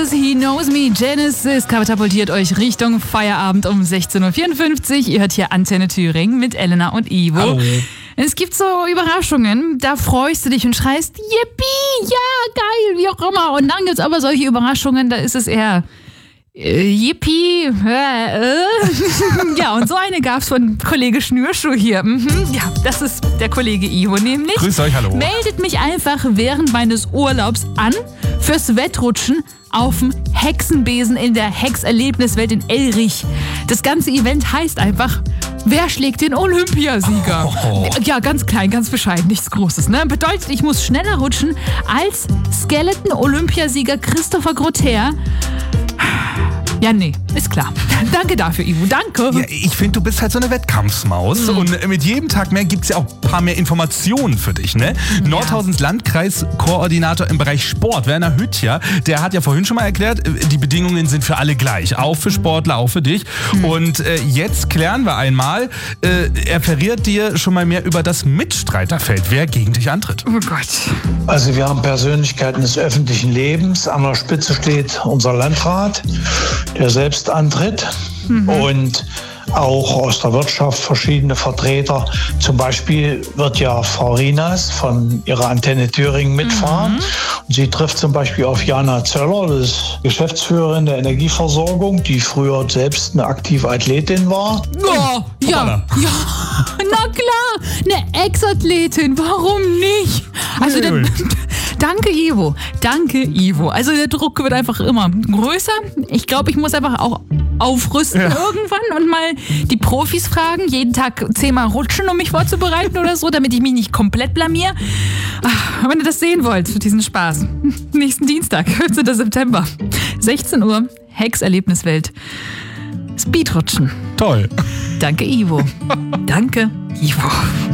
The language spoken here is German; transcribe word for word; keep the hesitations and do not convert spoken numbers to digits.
He Knows Me, Genesis katapultiert euch Richtung Feierabend um sechzehn Uhr vierundfünfzig. Ihr hört hier Antenne Thüringen mit Elena und Ivo. Hallo. Es gibt so Überraschungen, da freust du dich und schreist, yippie, ja, geil, wie auch immer. Und dann gibt es aber solche Überraschungen, da ist es eher äh, yippie. Äh, äh. Ja, und so eine gab es von Kollege Schnürschuh hier. Mhm. Ja, das ist der Kollege Ivo nämlich. Grüß euch, hallo. Meldet mich einfach während meines Urlaubs an fürs Wettrutschen auf dem Hexenbesen in der Hexerlebniswelt in Elrich. Das ganze Event heißt einfach, wer schlägt den Olympiasieger? Oh. Ja, ganz klein, ganz bescheiden, nichts Großes. Ne? Bedeutet, ich muss schneller rutschen als Skeleton-Olympiasieger Christopher Grother. Ja, nee, ist klar. Danke dafür, Ivo, danke. Ja, ich finde, du bist halt so eine Wettkampfsmaus. Mhm. Und mit jedem Tag mehr gibt es ja auch ein paar mehr Informationen für dich. Ne? Ja. Nordhausens Landkreiskoordinator im Bereich Sport, Werner Hüttcher, der hat ja vorhin schon mal erklärt, die Bedingungen sind für alle gleich. Auch für Sportler, auch für dich. Mhm. Und äh, jetzt klären wir einmal, äh, er verrät dir schon mal mehr über das Mitstreiterfeld, wer gegen dich antritt. Oh Gott. Also wir haben Persönlichkeiten des öffentlichen Lebens. An der Spitze steht unser Landrat, der selbst antritt, mhm. und auch aus der Wirtschaft verschiedene Vertreter. Zum Beispiel wird ja Frau Rinas von ihrer Antenne Thüringen mitfahren. Mhm. Und sie trifft zum Beispiel auf Jana Zöller, das ist Geschäftsführerin der Energieversorgung, die früher selbst eine aktive Athletin war. Oh, ja, ja, na klar, eine Ex-Athletin, warum nicht? Also dann, danke Ivo, danke Ivo. Also der Druck wird einfach immer größer. Ich glaube, ich muss einfach auch aufrüsten, ja, irgendwann und mal die Profis fragen, jeden Tag zehnmal rutschen, um mich vorzubereiten oder so, damit ich mich nicht komplett blamier. Ach, wenn ihr das sehen wollt, diesen Spaß, nächsten Dienstag, fünfzehnten September, sechzehn Uhr, Hexerlebniswelt, Speedrutschen. Toll. Danke Ivo. Danke Ivo.